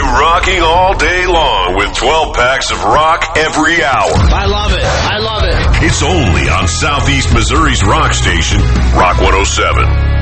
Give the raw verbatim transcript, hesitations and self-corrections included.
rocking all day long with twelve packs of rock every hour. I love it. I love it. It's only on Southeast Missouri's rock station, Rock one oh seven.